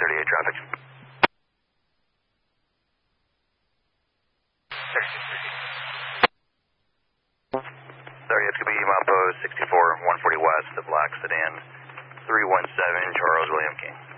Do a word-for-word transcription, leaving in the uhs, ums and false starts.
thirty-eight traffic. thirty, it's going to be Mount Post sixty-four, one forty west, the black sedan, three one seven, Charles William King.